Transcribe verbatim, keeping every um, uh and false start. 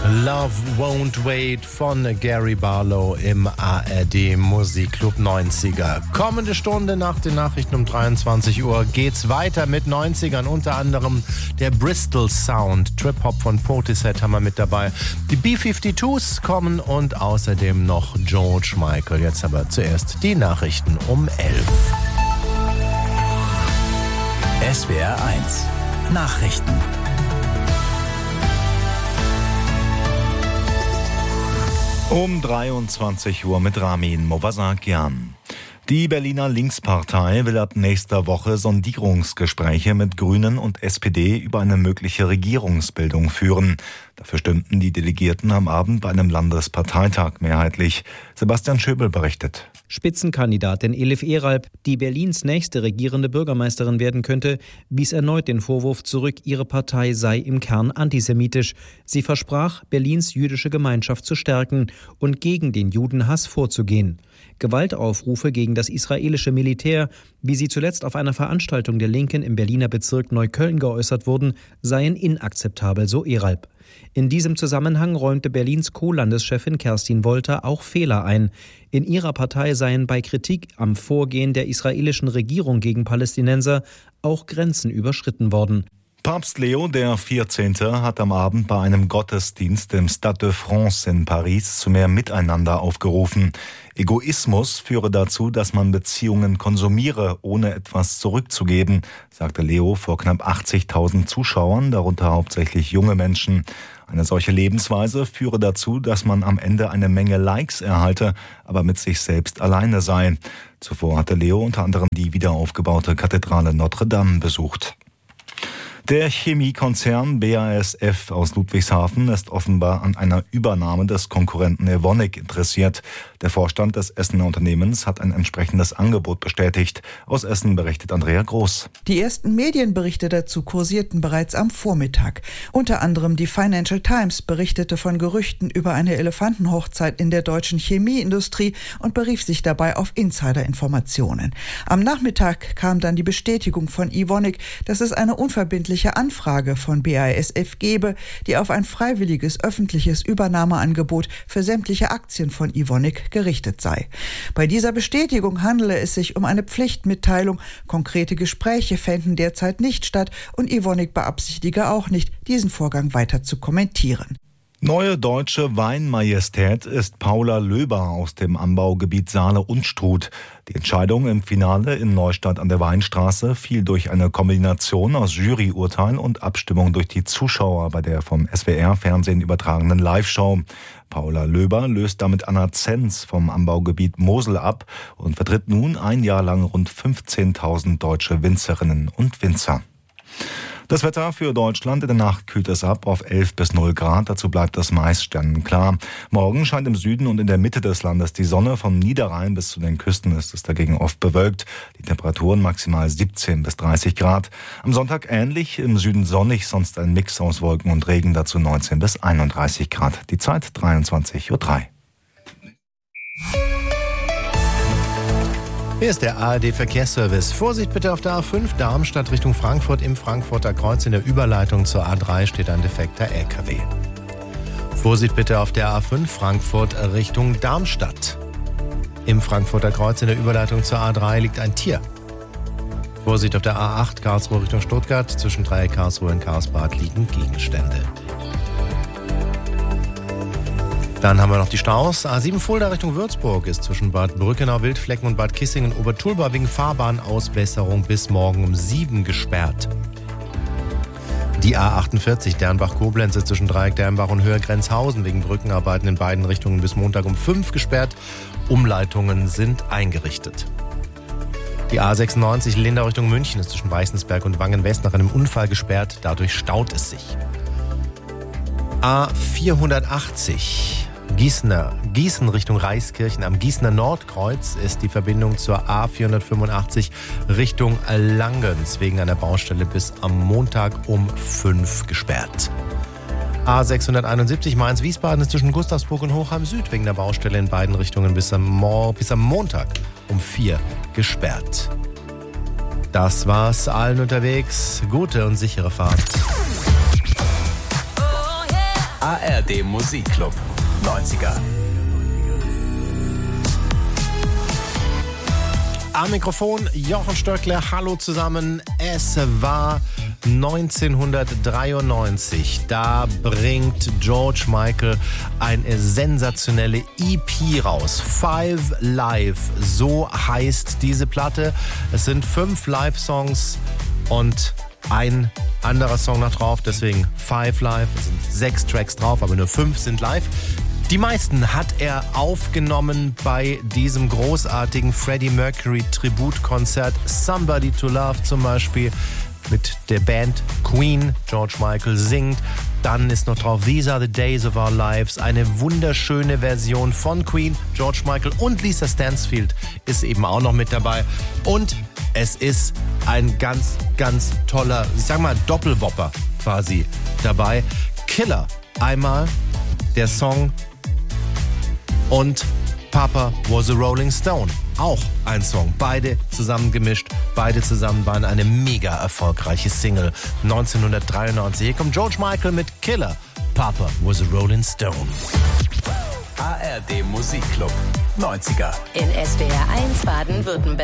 Love Won't Wait von Gary Barlow im A R D Musikclub neunziger. Kommende Stunde nach den Nachrichten um dreiundzwanzig Uhr geht's weiter mit neunzigern, unter anderem der Bristol Sound. Trip-Hop von Portishead haben wir mit dabei. Die B zweiundfünfzigs kommen und außerdem noch George Michael. Jetzt aber zuerst die Nachrichten um elf. S W R eins Nachrichten. Um dreiundzwanzig Uhr mit Ramin Movasakian. Die Berliner Linkspartei will ab nächster Woche Sondierungsgespräche mit Grünen und S P D über eine mögliche Regierungsbildung führen. Dafür stimmten die Delegierten am Abend bei einem Landesparteitag mehrheitlich. Sebastian Schöbel berichtet. Spitzenkandidatin Elif Eralp, die Berlins nächste regierende Bürgermeisterin werden könnte, wies erneut den Vorwurf zurück, ihre Partei sei im Kern antisemitisch. Sie versprach, Berlins jüdische Gemeinschaft zu stärken und gegen den Judenhass vorzugehen. Gewaltaufrufe gegen das israelische Militär, wie sie zuletzt auf einer Veranstaltung der Linken im Berliner Bezirk Neukölln geäußert wurden, seien inakzeptabel, so Eralp. In diesem Zusammenhang räumte Berlins Co-Landeschefin Kerstin Wolter auch Fehler ein. In ihrer Partei seien bei Kritik am Vorgehen der israelischen Regierung gegen Palästinenser auch Grenzen überschritten worden. Papst Leo der vierzehnte hat am Abend bei einem Gottesdienst im Stade de France in Paris zu mehr Miteinander aufgerufen. Egoismus führe dazu, dass man Beziehungen konsumiere, ohne etwas zurückzugeben, sagte Leo vor knapp achtzigtausend Zuschauern, darunter hauptsächlich junge Menschen. Eine solche Lebensweise führe dazu, dass man am Ende eine Menge Likes erhalte, aber mit sich selbst alleine sei. Zuvor hatte Leo unter anderem die wiederaufgebaute Kathedrale Notre Dame besucht. Der Chemiekonzern B A S F aus Ludwigshafen ist offenbar an einer Übernahme des Konkurrenten Evonik interessiert. Der Vorstand des Essener Unternehmens hat ein entsprechendes Angebot bestätigt. Aus Essen berichtet Andrea Groß. Die ersten Medienberichte dazu kursierten bereits am Vormittag. Unter anderem die Financial Times berichtete von Gerüchten über eine Elefantenhochzeit in der deutschen Chemieindustrie und berief sich dabei auf Insiderinformationen. Am Nachmittag kam dann die Bestätigung von Evonik, dass es eine unverbindliche Anfrage von B A S F gebe, die auf ein freiwilliges öffentliches Übernahmeangebot für sämtliche Aktien von Evonik gerichtet sei. Bei dieser Bestätigung handele es sich um eine Pflichtmitteilung. Konkrete Gespräche fänden derzeit nicht statt und Evonik beabsichtige auch nicht, diesen Vorgang weiter zu kommentieren. Neue deutsche Weinmajestät ist Paula Löber aus dem Anbaugebiet Saale-Unstrut. Die Entscheidung im Finale in Neustadt an der Weinstraße fiel durch eine Kombination aus Juryurteil und Abstimmung durch die Zuschauer bei der vom S W R-Fernsehen übertragenen Live-Show. Paula Löber löst damit Anna Zenz vom Anbaugebiet Mosel ab und vertritt nun ein Jahr lang rund fünfzehntausend deutsche Winzerinnen und Winzer. Das Wetter für Deutschland: in der Nacht kühlt es ab auf elf bis null Grad. Dazu bleibt es meist sternenklar. Morgen scheint im Süden und in der Mitte des Landes die Sonne. Vom Niederrhein bis zu den Küsten ist es dagegen oft bewölkt. Die Temperaturen maximal siebzehn bis dreißig Grad. Am Sonntag ähnlich, im Süden sonnig, sonst ein Mix aus Wolken und Regen. Dazu neunzehn bis einunddreißig Grad. Die Zeit dreiundzwanzig Uhr drei. Hier ist der A R D-Verkehrsservice. Vorsicht bitte auf der A fünf Darmstadt Richtung Frankfurt. Im Frankfurter Kreuz in der Überleitung zur A drei steht ein defekter L K W. Vorsicht bitte auf der A fünf Frankfurt Richtung Darmstadt. Im Frankfurter Kreuz in der Überleitung zur A drei liegt ein Tier. Vorsicht auf der A acht Karlsruhe Richtung Stuttgart. Zwischen Dreieck Karlsruhe und Karlsbad liegen Gegenstände. Dann haben wir noch die Staus. A sieben Fulda Richtung Würzburg ist zwischen Bad Brückenau, Wildflecken und Bad Kissingen Obertulba wegen Fahrbahnausbesserung bis morgen um sieben gesperrt. Die A achtundvierzig Dernbach-Koblenz ist zwischen Dreieck Dernbach und Höhe Grenzhausen wegen Brückenarbeiten in beiden Richtungen bis Montag um fünf gesperrt. Umleitungen sind eingerichtet. Die A sechsundneunzig Lindau Richtung München ist zwischen Weißensberg und Wangen-West nach einem Unfall gesperrt. Dadurch staut es sich. A vierhundertachtzig Gießener, Gießen Richtung Reiskirchen am Gießener Nordkreuz ist die Verbindung zur A vierhundertfünfundachtzig Richtung Langens wegen einer Baustelle bis am Montag um fünf gesperrt. A sechshunderteinundsiebzig Mainz-Wiesbaden ist zwischen Gustavsburg und Hochheim Süd wegen der Baustelle in beiden Richtungen bis am, Mo- bis am Montag um vier gesperrt. Das war's allen unterwegs. Gute und sichere Fahrt. A R D Musikclub neunziger. Am Mikrofon Jochen Stöckler, hallo zusammen. Es war neunzehnhundertdreiundneunzig. Da bringt George Michael eine sensationelle E P raus. Five Live, so heißt diese Platte. Es sind fünf Live-Songs und ein anderer Song noch drauf, deswegen Five Live. Es sind sechs Tracks drauf, aber nur fünf sind live. Die meisten hat er aufgenommen bei diesem großartigen Freddie Mercury Tributkonzert Somebody to Love zum Beispiel mit der Band Queen. George Michael singt. Dann ist noch drauf These Are the Days of Our Lives, eine wunderschöne Version von Queen, George Michael und Lisa Stansfield ist eben auch noch mit dabei. Und es ist ein ganz, ganz toller, ich sag mal Doppelwopper quasi dabei. Killer einmal, der Song, und Papa Was a Rolling Stone, auch ein Song. Beide zusammen gemischt, beide zusammen waren eine mega erfolgreiche Single. neunzehnhundertdreiundneunzig. Hier kommt George Michael mit Killer, Papa Was a Rolling Stone. A R D Musikclub neunziger. In S W R eins Baden-Württemberg.